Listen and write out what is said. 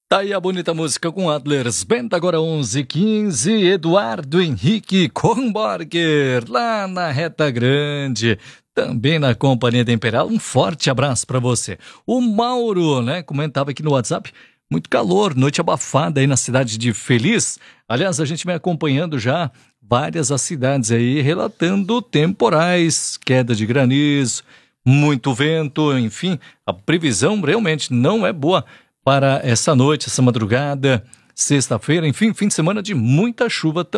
Tá aí a bonita música com Adlers Band, agora 11h15, Eduardo Henrique Kornborger, lá na Reta Grande, também na Companhia da Imperial. Um forte abraço para você. O Mauro, né, comentava aqui no WhatsApp, muito calor, noite abafada aí na cidade de Feliz. Aliás, a gente vem acompanhando já várias as cidades aí, relatando temporais, queda de granizo, muito vento, enfim, a previsão realmente não é boa para essa noite, essa madrugada, sexta-feira, enfim, fim de semana de muita chuva também.